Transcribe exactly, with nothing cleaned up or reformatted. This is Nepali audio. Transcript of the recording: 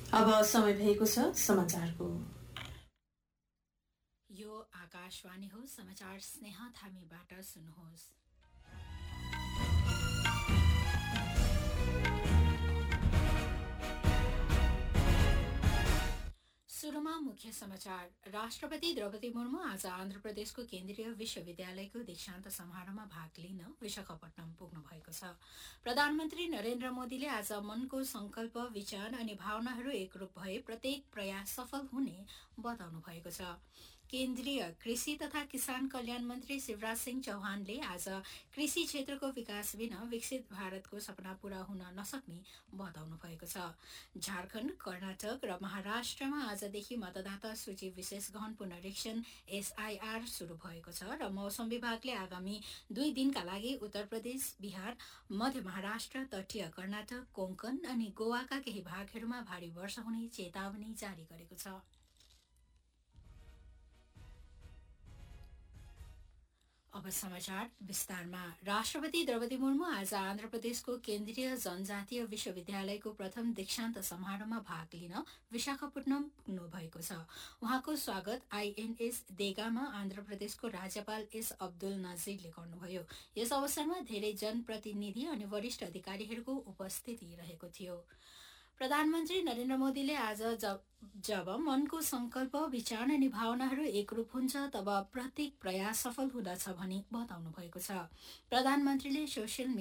अब समय भएको छ समाचारको। यो आकाशवाणी हो। समाचार स्नेह थामीबाट सुन्नुहोस्। सुरुमा मुख्य समाचार। राष्ट्रपति द्रौपदी मुर्मू आज आन्ध्र प्रदेशको केन्द्रीय विश्वविद्यालयको दीक्षान्त समारोहमा भाग लिन विशाखापट्टनम पुग्नु भएको छ। प्रधानमन्त्री नरेन्द्र मोदीले आज मनको संकल्प, विचार अनि भावनाहरू एकरूप भए प्रत्येक प्रयास सफल हुने बताउनु भएको छ। केन्द्रीय कृषि तथा किसान कल्याण मन्त्री शिवराज सिंह चौहानले आज कृषि क्षेत्रको विकास बिना विकसित भारतको सपना पूरा हुन नसक्ने बताउनु भएको छ। झारखण्ड, कर्नाटक र महाराष्ट्रमा आजदेखि मतदाता सूची विशेष गहन पुनरीक्षण एसआईआर शुरू भएको छ र मौसम विभागले आगामी दुई दिनका लागि उत्तर प्रदेश, बिहार, मध्य महाराष्ट्र, तटीय कर्नाटक, कोंकण अनि गोवाका केही भागहरूमा भारी वर्षा हुने चेतावनी जारी गरेको छ। अब समाचार विस्तारमा। राष्ट्रपति द्रौपदी मुर्मू आज आन्ध्र प्रदेशको केन्द्रीय जनजातीय विश्वविद्यालयको प्रथम दीक्षान्त समारोहमा भाग लिन विशाखापट्टनम पुग्नु भएको छ। उहाँको स्वागत आईएनएस देगामा आन्ध्र प्रदेशको राज्यपाल एस अब्दुल नजीरले गर्नुभयो। यस अवसरमा धेरै जनप्रतिनिधि अनि वरिष्ठ अधिकारीहरूको उपस्थिति रहेको थियो। प्रधानमन्त्री नरेन्द्र मोदीले आज जब, जब मनको संकल्प, विचार अनि भावनाहरू एकरूप हुन्छ तब प्रत्येक प्रयास सफल हुँदछ भनी बताउनु भएको छ। प्रधानमन्त्रीले सोसियल